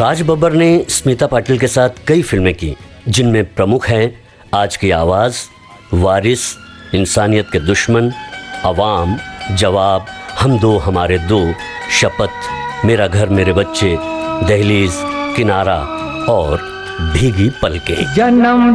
राज बब्बर ने स्मिता पाटिल के साथ कई फिल्में की, जिनमें प्रमुख हैं आज की आवाज़, वारिस, इंसानियत के दुश्मन, अवाम, जवाब, हम दो हमारे दो, शपथ, मेरा घर मेरे बच्चे, दहलीज, किनारा और भीगी पलकें।